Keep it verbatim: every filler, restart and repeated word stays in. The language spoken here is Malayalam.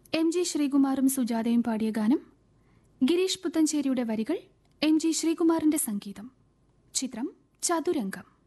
എം ജി ശ്രീകുമാറും സുജാതയും പാടിയ ഗാനം. ഗിരീഷ് പുത്തഞ്ചേരിയുടെ വരികൾ, എം ജി ശ്രീകുമാറിന്റെ സംഗീതം. ചിത്രം ചതുരംഗം.